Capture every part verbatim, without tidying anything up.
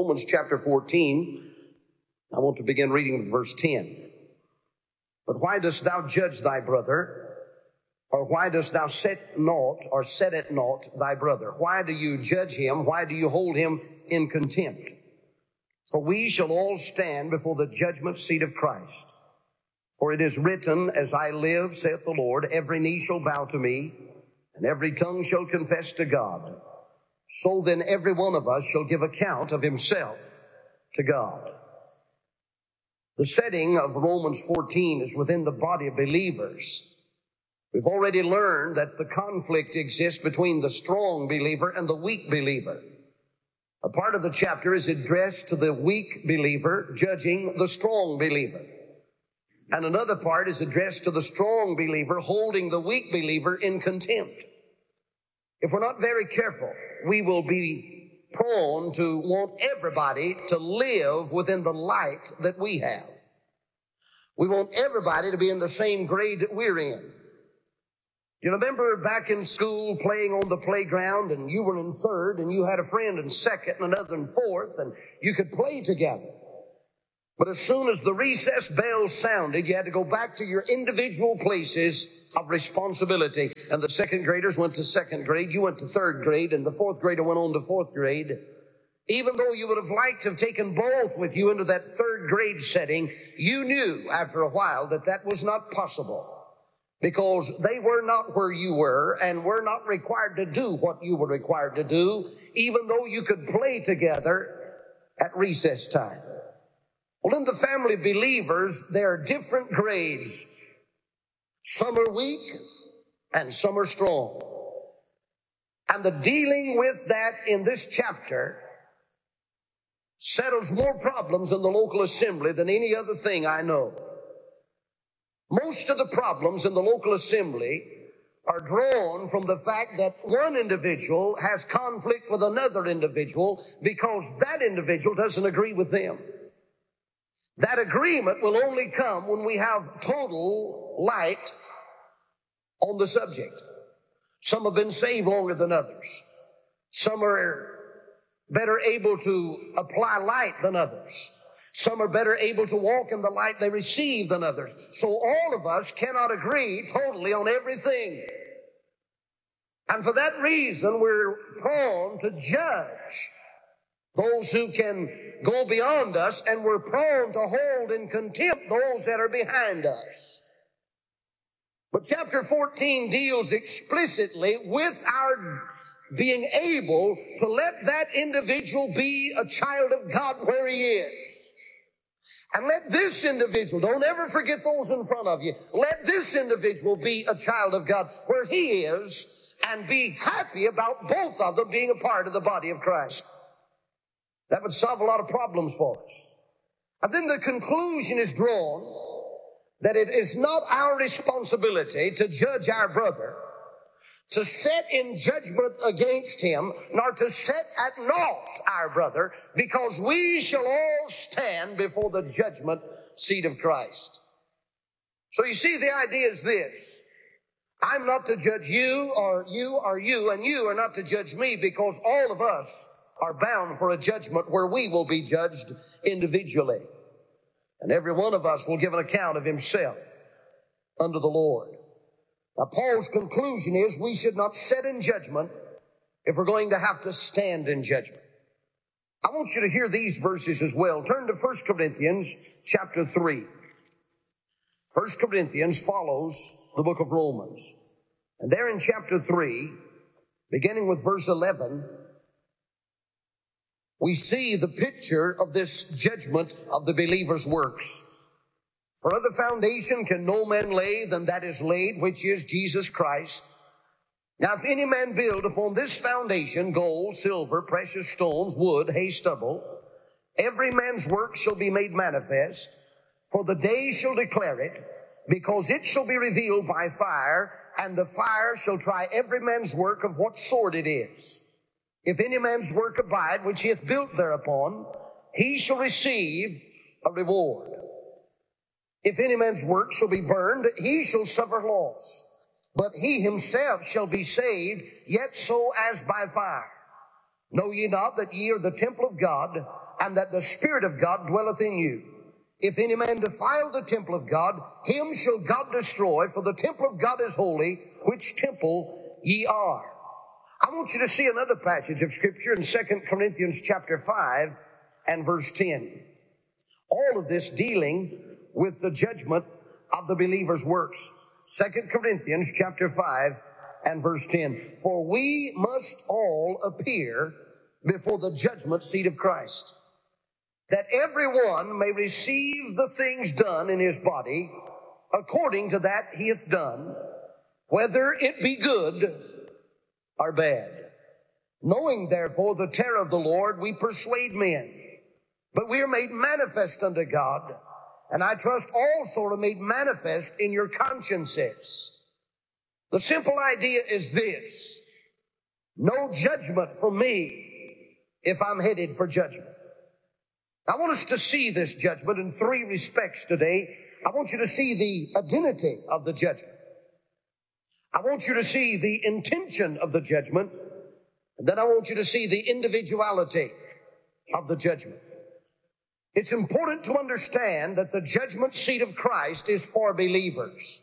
Romans chapter fourteen. I want to begin reading with verse ten. But why dost thou judge thy brother? Or why dost thou set naught or set at naught thy brother? Why do you judge him? Why do you hold him in contempt? For we shall all stand before the judgment seat of Christ. For it is written, as I live, saith the Lord, every knee shall bow to me, and every tongue shall confess to God. So then every one of us shall give account of himself to God. The setting of Romans fourteen is within the body of believers. We've already learned that the conflict exists between the strong believer and the weak believer. A part of the chapter is addressed to the weak believer judging the strong believer. And another part is addressed to the strong believer holding the weak believer in contempt. If we're not very careful, we will be prone to want everybody to live within the light that we have. We want everybody to be in the same grade that we're in. You remember back in school playing on the playground, and you were in third and you had a friend in second and another in fourth, and you could play together. But as soon as the recess bell sounded, you had to go back to your individual places of responsibility. And the second graders went to second grade, you went to third grade, and the fourth grader went on to fourth grade. Even though you would have liked to have taken both with you into that third grade setting, you knew after a while that that was not possible. Because they were not where you were and were not required to do what you were required to do, even though you could play together at recess time. Well, in the family of believers, there are different grades. Some are weak and some are strong. And the dealing with that in this chapter settles more problems in the local assembly than any other thing I know. Most of the problems in the local assembly are drawn from the fact that one individual has conflict with another individual because that individual doesn't agree with them. That agreement will only come when we have total light on the subject. Some have been saved longer than others. Some are better able to apply light than others. Some are better able to walk in the light they receive than others. So all of us cannot agree totally on everything. And for that reason, we're prone to judge those who can go beyond us, and we're prone to hold in contempt those that are behind us. But chapter fourteen deals explicitly with our being able to let that individual be a child of God where he is. And let this individual, don't ever forget those in front of you, let this individual be a child of God where he is, and be happy about both of them being a part of the body of Christ. That would solve a lot of problems for us. And then the conclusion is drawn that it is not our responsibility to judge our brother, to set in judgment against him, nor to set at naught our brother, because we shall all stand before the judgment seat of Christ. So you see, the idea is this. I'm not to judge you, or you, or you, and you are not to judge me, because all of us are bound for a judgment where we will be judged individually. And every one of us will give an account of himself unto the Lord. Now, Paul's conclusion is we should not sit in judgment if we're going to have to stand in judgment. I want you to hear these verses as well. Turn to First Corinthians chapter three. First Corinthians follows the book of Romans. And there in chapter three, beginning with verse eleven, we see the picture of this judgment of the believer's works. For other foundation can no man lay than that is laid, which is Jesus Christ. Now if any man build upon this foundation gold, silver, precious stones, wood, hay, stubble, every man's work shall be made manifest, for the day shall declare it, because it shall be revealed by fire, and the fire shall try every man's work of what sort it is. If any man's work abide, which he hath built thereupon, he shall receive a reward. If any man's work shall be burned, he shall suffer loss. But he himself shall be saved, yet so as by fire. Know ye not that ye are the temple of God, and that the Spirit of God dwelleth in you? If any man defile the temple of God, him shall God destroy, for the temple of God is holy, which temple ye are. I want you to see another passage of Scripture in Second Corinthians chapter five and verse ten. All of this dealing with the judgment of the believer's works. Second Corinthians chapter five and verse ten. For we must all appear before the judgment seat of Christ, that everyone may receive the things done in his body according to that he hath done, whether it be good or bad. Knowing therefore the terror of the Lord, we persuade men, but we are made manifest unto God, and I trust also are made manifest in your consciences. The simple idea is this: no judgment for me if I'm headed for judgment. I want us to see this judgment in three respects today. I want you to see the identity of the judgment. I want you to see the intention of the judgment. And then I want you to see the individuality of the judgment. It's important to understand that the judgment seat of Christ is for believers.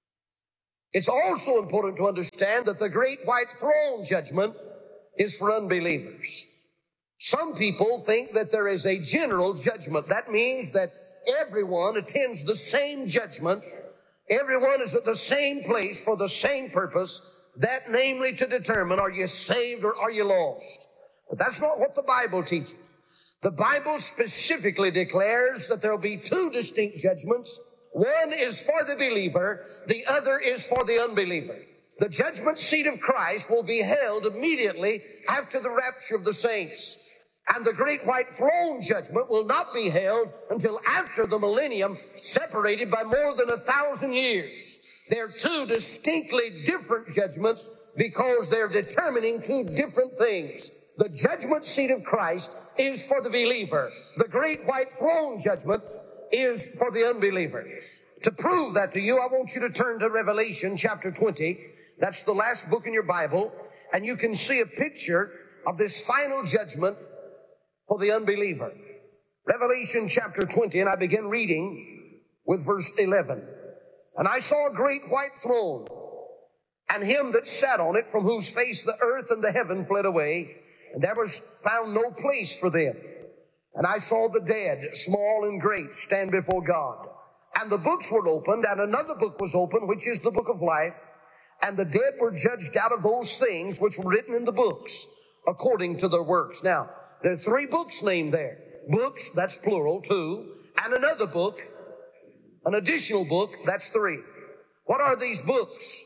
It's also important to understand that the great white throne judgment is for unbelievers. Some people think that there is a general judgment. That means that everyone attends the same judgment. Everyone is at the same place for the same purpose, that namely to determine, are you saved or are you lost? But that's not what the Bible teaches. The Bible specifically declares that there will be two distinct judgments. One is for the believer, the other is for the unbeliever. The judgment seat of Christ will be held immediately after the rapture of the saints. And the great white throne judgment will not be held until after the millennium, separated by more than a thousand years. They're two distinctly different judgments because they're determining two different things. The judgment seat of Christ is for the believer. The great white throne judgment is for the unbeliever. To prove that to you, I want you to turn to Revelation chapter twenty. That's the last book in your Bible. And you can see a picture of this final judgment for the unbeliever. Revelation chapter twenty, and I begin reading with verse eleven. And I saw a great white throne, and him that sat on it, from whose face the earth and the heaven fled away, and there was found no place for them. And I saw the dead, small and great, stand before God. And the books were opened, and another book was opened, which is the book of life. And the dead were judged out of those things which were written in the books, according to their works. Now, there are three books named there. Books, that's plural, two. And another book, an additional book, that's three. What are these books?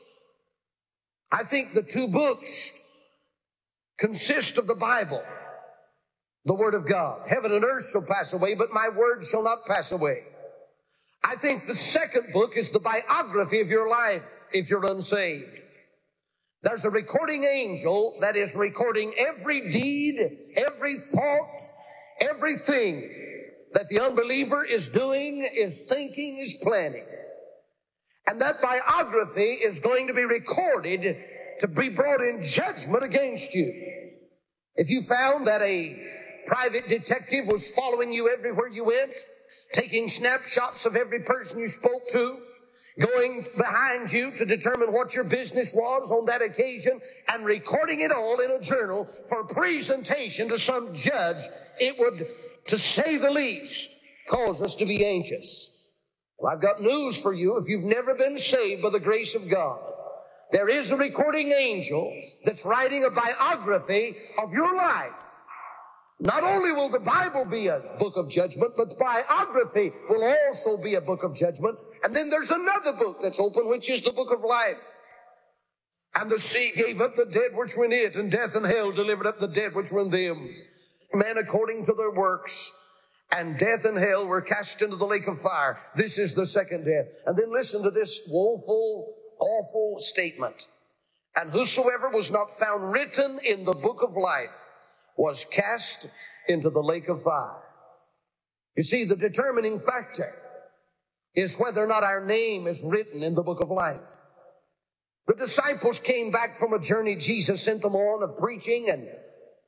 I think the two books consist of the Bible, the Word of God. Heaven and earth shall pass away, but my word shall not pass away. I think the second book is the biography of your life if you're unsaved. There's a recording angel that is recording every deed, every thought, everything that the unbeliever is doing, is thinking, is planning. And that biography is going to be recorded to be brought in judgment against you. If you found that a private detective was following you everywhere you went, taking snapshots of every person you spoke to, going behind you to determine what your business was on that occasion, and recording it all in a journal for presentation to some judge, it would, to say the least, cause us to be anxious. Well, I've got news for you. If you've never been saved by the grace of God, there is a recording angel that's writing a biography of your life. Not only will the Bible be a book of judgment, but the biography will also be a book of judgment. And then there's another book that's open, which is the book of life. And the sea gave up the dead which were in it, and death and hell delivered up the dead which were in them, men according to their works. And death and hell were cast into the lake of fire. This is the second death. And then listen to this woeful, awful statement. And whosoever was not found written in the book of life was cast into the lake of fire. You see, the determining factor is whether or not our name is written in the book of life. The disciples came back from a journey Jesus sent them on of preaching, and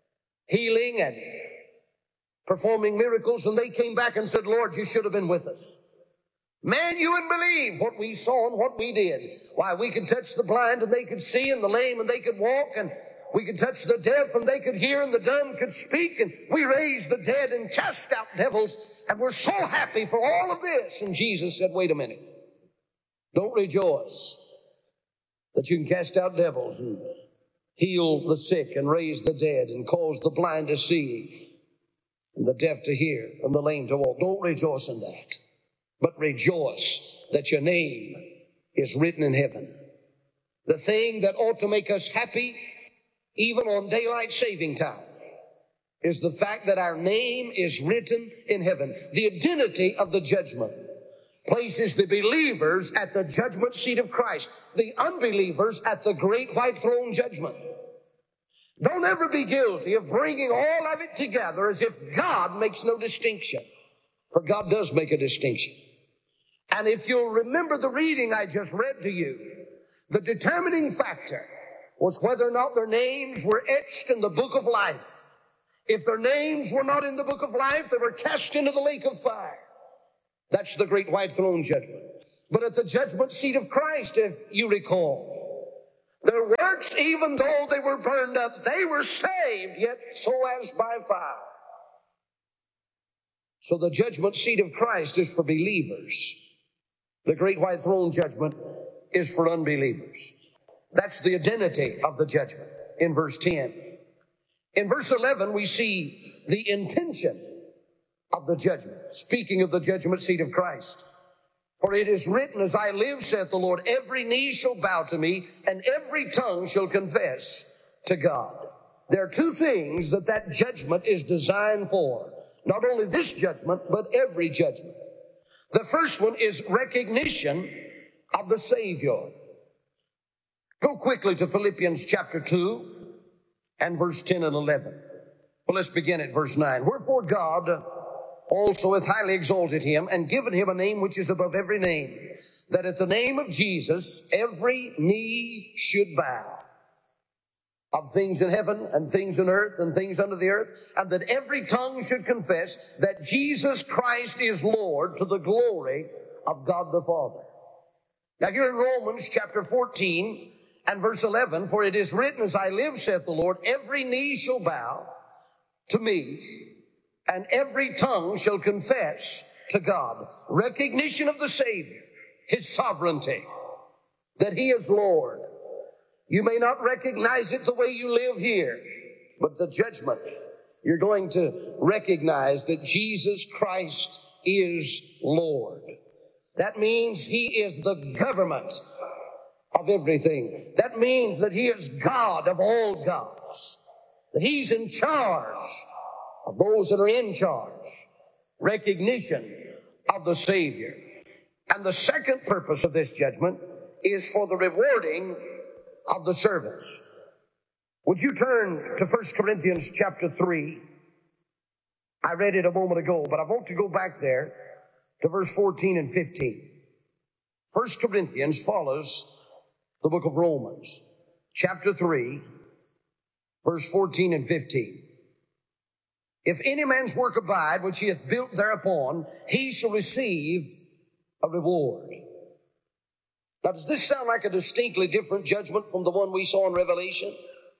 healing and performing miracles, and they came back and said, Lord, you should have been with us. Man, you wouldn't believe what we saw and what we did. Why, we could touch the blind and they could see, and the lame and they could walk, and we could touch the deaf and they could hear, and the dumb could speak, and we raised the dead and cast out devils, and we're so happy for all of this. And Jesus said, wait a minute. Don't rejoice that you can cast out devils and heal the sick and raise the dead and cause the blind to see and the deaf to hear and the lame to walk. Don't rejoice in that, but rejoice that your name is written in heaven. The thing that ought to make us happy, even on daylight saving time, is the fact that our name is written in heaven. The identity of the judgment places the believers at the judgment seat of Christ, the unbelievers at the great white throne judgment. Don't ever be guilty of bringing all of it together as if God makes no distinction, for God does make a distinction. And if you'll remember the reading I just read to you, the determining factor was whether or not their names were etched in the book of life. If their names were not in the book of life, they were cast into the lake of fire. That's the great white throne judgment. But at the judgment seat of Christ, if you recall, their works, even though they were burned up, they were saved, yet so as by fire. So the judgment seat of Christ is for believers. The great white throne judgment is for unbelievers. That's the identity of the judgment in verse ten. In verse eleven, we see the intention of the judgment, speaking of the judgment seat of Christ. For it is written, as I live, saith the Lord, every knee shall bow to me, and every tongue shall confess to God. There are two things that that judgment is designed for. Not only this judgment, but every judgment. The first one is recognition of the Savior. Go quickly to Philippians chapter two and verse ten and eleven. Well, let's begin at verse nine. Wherefore God also hath highly exalted him and given him a name which is above every name, that at the name of Jesus every knee should bow, of things in heaven and things in earth and things under the earth, and that every tongue should confess that Jesus Christ is Lord, to the glory of God the Father. Now here in Romans chapter fourteen and verse eleven, for it is written, as I live, saith the Lord, every knee shall bow to me, and every tongue shall confess to God. Recognition of the Savior, His sovereignty, that He is Lord. You may not recognize it the way you live here, but the judgment, you're going to recognize that Jesus Christ is Lord. That means He is the government of everything. That means that He is God of all gods, that He's in charge of those that are in charge. Recognition of the Savior. And the second purpose of this judgment is for the rewarding of the servants. Would you turn to First Corinthians chapter three? I read it a moment ago, but I want to go back there to verse fourteen and fifteen. First Corinthians follows the book of Romans, chapter three, verse fourteen and fifteen. If any man's work abide, which he hath built thereupon, he shall receive a reward. Now, does this sound like a distinctly different judgment from the one we saw in Revelation?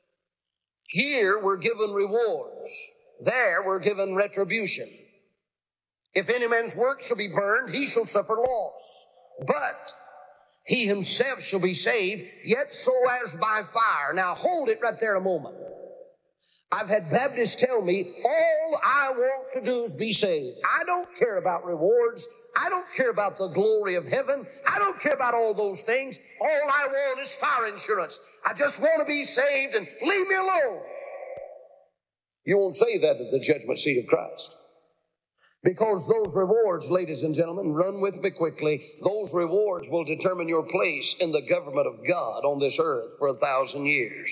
Here we're given rewards. There we're given retribution. If any man's work shall be burned, he shall suffer loss. But he himself shall be saved, yet so as by fire. Now hold it right there a moment. I've had Baptists tell me, all I want to do is be saved. I don't care about rewards. I don't care about the glory of heaven. I don't care about all those things. All I want is fire insurance. I just want to be saved and leave me alone. You won't say that at the judgment seat of Christ. Because those rewards, ladies and gentlemen, run with me quickly, those rewards will determine your place in the government of God on this earth for a thousand years.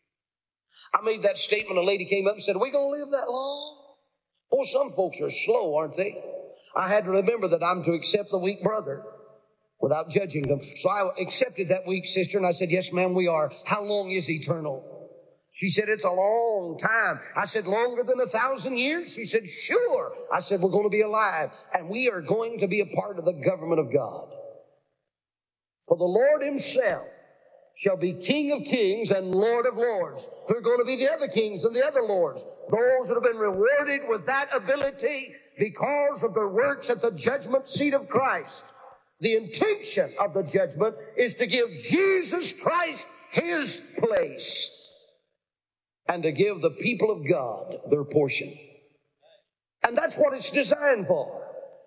I made that statement, a lady came up and said, are we going to live that long? Oh, some folks are slow, aren't they? I had to remember that I'm to accept the weak brother without judging them. So I accepted that weak sister and I said, yes, ma'am, we are. How long is eternal? She said, it's a long time. I said, longer than a thousand years? She said, sure. I said, we're going to be alive, and we are going to be a part of the government of God. For the Lord himself shall be King of kings and Lord of lords. Who are going to be the other kings and the other lords? Those that have been rewarded with that ability because of their works at the judgment seat of Christ. The intention of the judgment is to give Jesus Christ his place and to give the people of God their portion. And that's what it's designed for.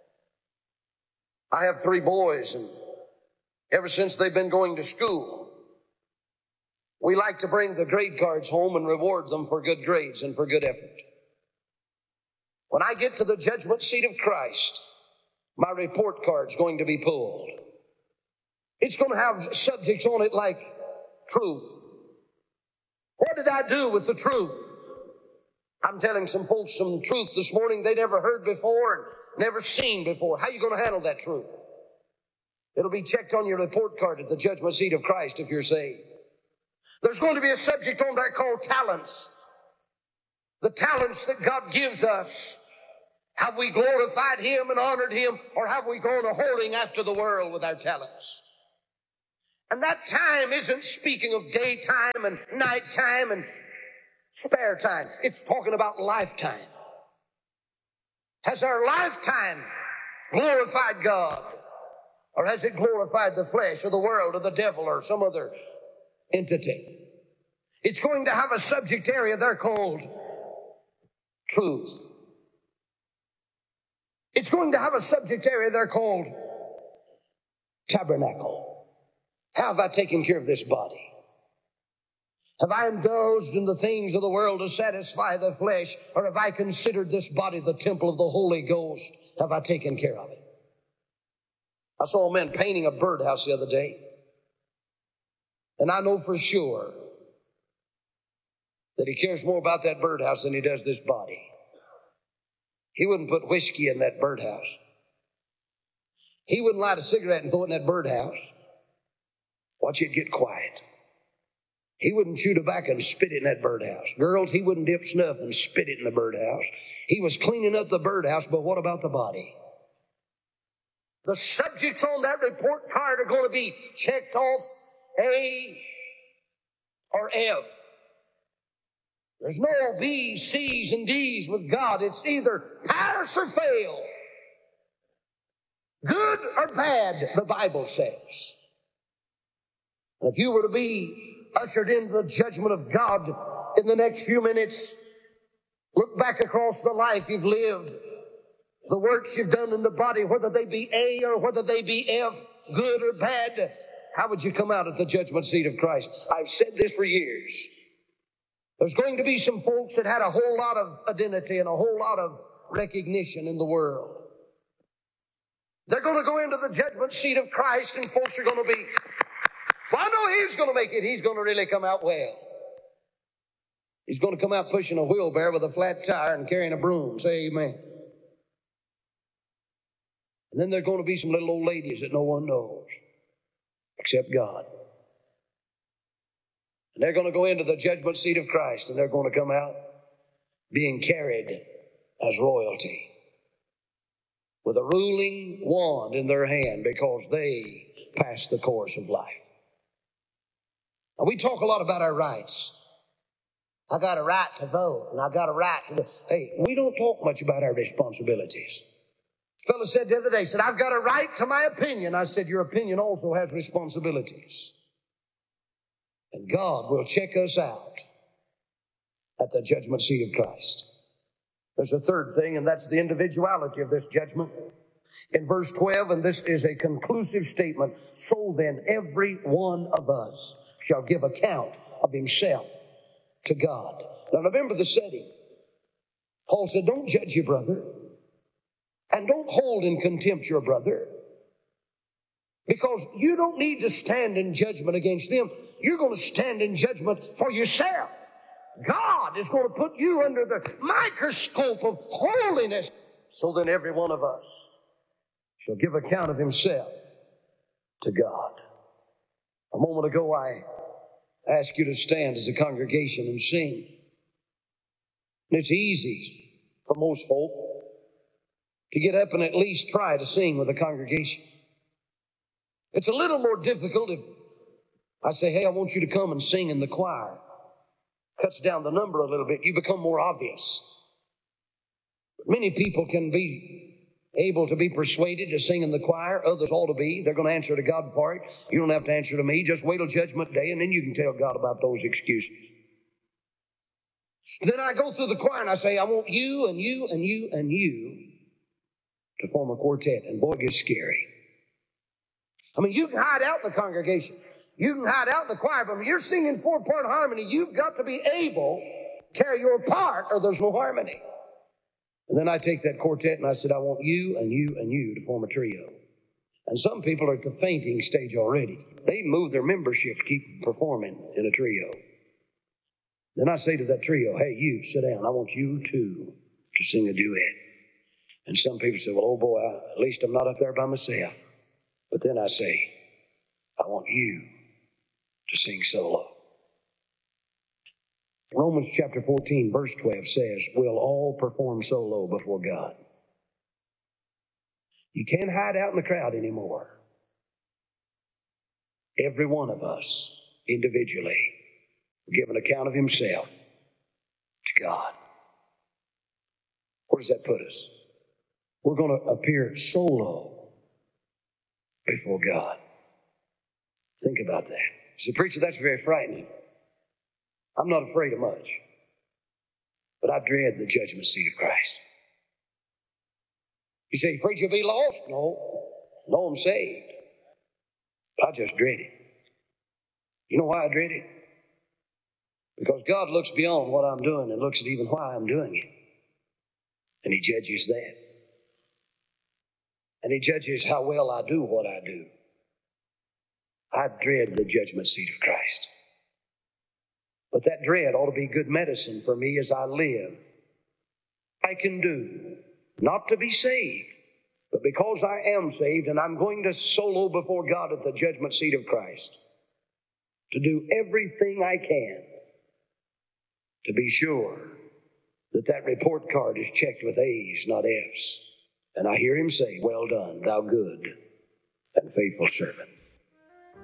I have three boys, and ever since they've been going to school, we like to bring the grade cards home and reward them for good grades and for good effort. When I get to the judgment seat of Christ, my report card's going to be pulled. It's going to have subjects on it like truth. What did I do with the truth? I'm telling some folks some truth this morning they never heard before and never seen before. How are you going to handle that truth? It'll be checked on your report card at the judgment seat of Christ if you're saved. There's going to be a subject on there called talents. The talents that God gives us. Have we glorified him and honored him, or have we gone a-holding after the world with our talents? And that time isn't speaking of daytime and nighttime and spare time. It's talking about lifetime. Has our lifetime glorified God? Or has it glorified the flesh or the world or the devil or some other entity? It's going to have a subject area there called truth. It's going to have a subject area there called tabernacle. How have I taken care of this body? Have I indulged in the things of the world to satisfy the flesh? Or have I considered this body the temple of the Holy Ghost? Have I taken care of it? I saw a man painting a birdhouse the other day. And I know for sure that he cares more about that birdhouse than he does this body. He wouldn't put whiskey in that birdhouse. He wouldn't light a cigarette and throw it in that birdhouse. Watch it get quiet. He wouldn't chew tobacco and spit it in that birdhouse. Girls, he wouldn't dip snuff and spit it in the birdhouse. He was cleaning up the birdhouse, but what about the body? The subjects on that report card are going to be checked off A or F. There's no B's, C's, and D's with God. It's either pass or fail. Good or bad, the Bible says. And if you were to be ushered into the judgment of God in the next few minutes, look back across the life you've lived, the works you've done in the body, whether they be A or whether they be F, good or bad, how would you come out at the judgment seat of Christ? I've said this for years. There's going to be some folks that had a whole lot of identity and a whole lot of recognition in the world. They're going to go into the judgment seat of Christ, and folks are going to be, well, I know he's going to make it. He's going to really come out well. He's going to come out pushing a wheelbarrow with a flat tire and carrying a broom. Say amen. And then there are going to be some little old ladies that no one knows except God. And they're going to go into the judgment seat of Christ, and they're going to come out being carried as royalty with a ruling wand in their hand because they passed the course of life. Now, we talk a lot about our rights. I got a right to vote, and I got a right to... Hey, we don't talk much about our responsibilities. A fellow said the other day, said, I've got a right to my opinion. I said, your opinion also has responsibilities. And God will check us out at the judgment seat of Christ. There's a third thing, and that's the individuality of this judgment. In verse twelve, and this is a conclusive statement, so then every one of us shall give account of himself to God. Now remember the setting. Paul said, don't judge your brother, and don't hold in contempt your brother, because you don't need to stand in judgment against them. You're going to stand in judgment for yourself. God is going to put you under the microscope of holiness. So then every one of us shall give account of himself to God. A moment ago I I ask you to stand as a congregation and sing. And it's easy for most folk to get up and at least try to sing with a congregation. It's a little more difficult if I say, hey, I want you to come and sing in the choir. Cuts down the number a little bit. You become more obvious. Many people can be able to be persuaded to sing in the choir. Others ought to be. They're going to answer to God for it. You don't have to answer to me. Just wait till Judgment Day, and then you can tell God about those excuses. Then I go through the choir and I say, I want you and you and you and you to form a quartet. And boy, it gets scary. I mean, you can hide out in the congregation. You can hide out in the choir, but when you're singing four-part harmony, you've got to be able to carry your part or there's no harmony. And then I take that quartet and I said, I want you and you and you to form a trio. And some people are at the fainting stage already. They move their membership to keep performing in a trio. Then I say to that trio, hey, you, sit down. I want you two to sing a duet. And some people say, well, oh boy, I, at least I'm not up there by myself. But then I say, I want you to sing solo. Romans chapter fourteen, verse twelve says, we'll all perform solo before God. You can't hide out in the crowd anymore. Every one of us, individually, will give an account of himself to God. Where does that put us? We're going to appear solo before God. Think about that. You say, preacher, that's very frightening. I'm not afraid of much. But I dread the judgment seat of Christ. You say, afraid you'll be lost? No. No, I'm saved. I just dread it. You know why I dread it? Because God looks beyond what I'm doing and looks at even why I'm doing it. And He judges that. And He judges how well I do what I do. I dread the judgment seat of Christ. But that dread ought to be good medicine for me as I live. I can do, not to be saved, but because I am saved and I'm going to solo before God at the judgment seat of Christ, to do everything I can to be sure that that report card is checked with A's, not F's. And I hear Him say, well done, thou good and faithful servant.